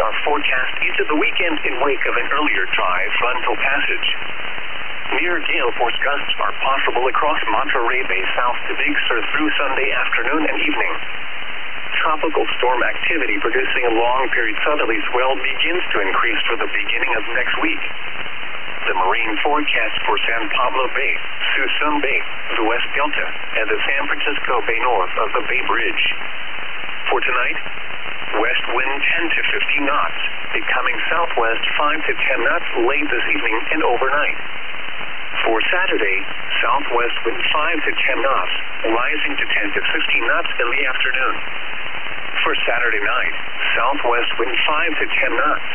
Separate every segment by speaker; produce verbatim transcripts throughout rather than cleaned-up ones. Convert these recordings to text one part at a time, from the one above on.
Speaker 1: are forecast into the weekend in wake of an earlier dry frontal passage. Near gale force gusts are possible across Monterey Bay south to Big Sur through Sunday afternoon and evening. Tropical storm activity producing a long-period southerly swell begins to increase for the beginning of next week. The marine forecast for San Pablo Bay, Suisun Bay, the West Delta, and the San Francisco Bay north of the Bay Bridge. For tonight, west wind ten to fifteen knots, becoming southwest five to ten knots late this evening and overnight. For Saturday, southwest wind five to ten knots, rising to ten to fifteen knots in the afternoon. For Saturday night, southwest wind five to ten knots.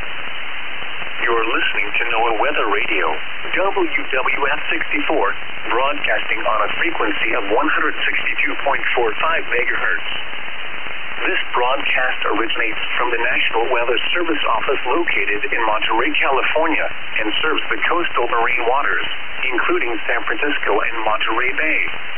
Speaker 1: You're listening to NOAA Weather Radio, W W F sixty-four, broadcasting on a frequency of one hundred sixty-two point four five megahertz. This broadcast originates from the National Weather Service Office located in Monterey, California, and serves the coastal marine waters, including San Francisco and Monterey Bay.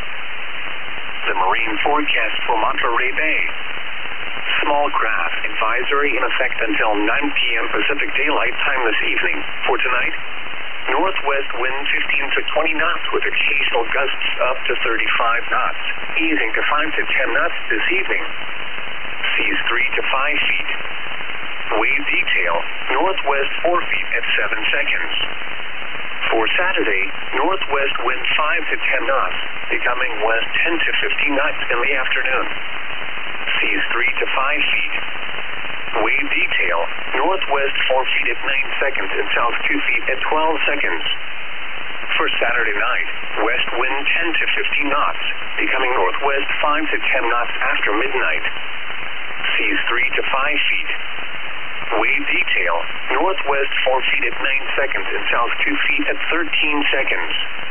Speaker 1: The marine forecast for Monterey Bay. Small craft advisory in effect until nine p.m. Pacific Daylight Time this evening. For tonight, northwest wind fifteen to twenty knots with occasional gusts up to thirty-five knots, easing to five to ten knots this evening. Seas three to five feet. Wave detail, northwest four feet at seven seconds. For Saturday, northwest wind five to ten knots, becoming west ten to fifteen knots in the afternoon. Seas three to five feet. Wave detail, northwest four feet at nine seconds and south two feet at twelve seconds. For Saturday night, west wind ten to fifteen knots, becoming northwest five to ten knots after midnight. Seas three to five feet. Wave detail, northwest four feet at nine seconds and south two feet at thirteen seconds.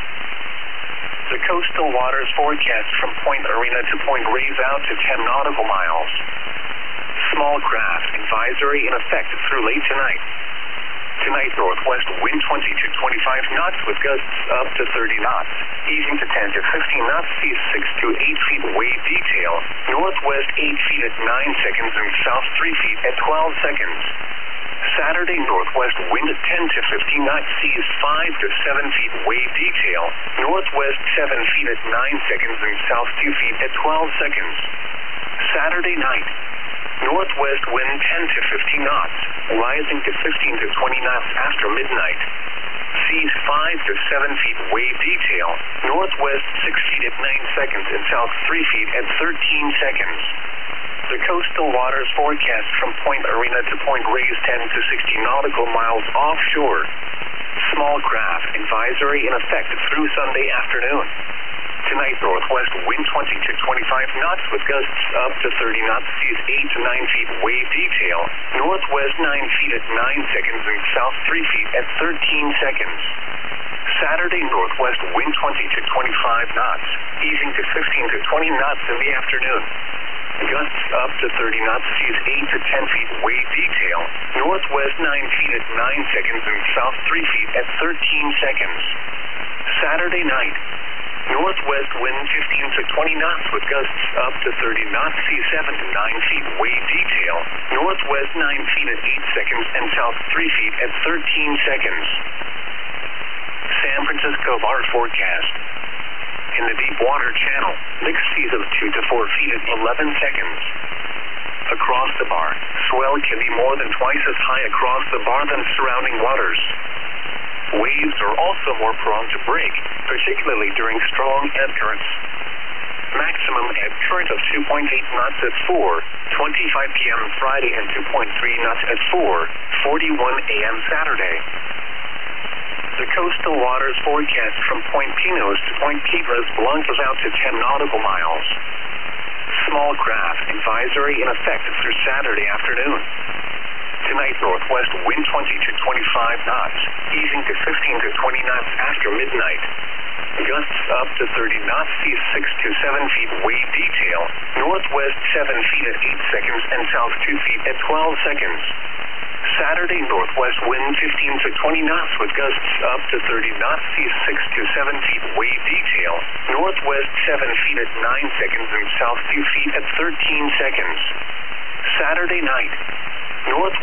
Speaker 1: The coastal waters forecast from Point Arena to Point Reyes out to ten nautical miles. Small craft advisory in effect through late tonight. Tonight, northwest wind twenty to twenty-five knots with gusts up to thirty knots, easing to ten to fifteen knots, seas six to eight feet. Wave detail, northwest eight feet at nine seconds and south three feet at twelve seconds. Saturday, northwest wind at ten to fifteen knots, seas five to seven feet. Wave detail, northwest seven feet at nine seconds and south two feet at twelve seconds. Saturday night, northwest wind ten to fifteen knots, rising to fifteen to twenty knots after midnight. Seas five to seven feet. Wave detail, northwest six feet at nine seconds and south three feet at thirteen seconds. The coastal waters forecast from Point Arena to Point Reyes ten to sixty nautical miles offshore. Small craft advisory in effect through Sunday afternoon. Tonight, northwest wind twenty to twenty-five knots with gusts up to thirty knots, seas eight to nine feet. Wave detail, northwest nine feet at nine seconds and south three feet at thirteen seconds. Saturday, northwest wind twenty to twenty-five knots, easing to fifteen to twenty knots in the afternoon. Gusts up to thirty knots, seas eight to ten feet. Wave detail, northwest nine feet at nine seconds and south three feet at thirteen seconds. Saturday night, northwest wind fifteen to twenty knots with gusts up to thirty knots, seas seven to nine feet. Wave detail, northwest nine feet at eight seconds and south three feet at thirteen seconds. San Francisco bar forecast. In the deep water channel, mixed seas of two to four feet at eleven seconds. Across the bar, swell can be more than twice as high across the bar than surrounding waters. Waves are also more prone to break, particularly during strong ebb currents. Maximum ebb current of two point eight knots at four twenty-five p.m. Friday and two point three knots at four forty-one a.m. Saturday. The coastal waters forecast from Point Pinos to Point Piedras Blancas out to ten nautical miles. Small craft advisory in effect through Saturday afternoon. Tonight, northwest wind twenty to twenty-five knots, easing to fifteen to twenty knots after midnight. Gusts up to thirty knots, seas six to seven feet. Wave detail, northwest seven feet at eight seconds and south two feet at twelve seconds. Saturday, northwest wind fifteen to twenty knots with gusts up to thirty knots, seas six to seven feet. Wave detail, northwest seven feet at nine seconds and south two feet at thirteen seconds. Saturday night, northwest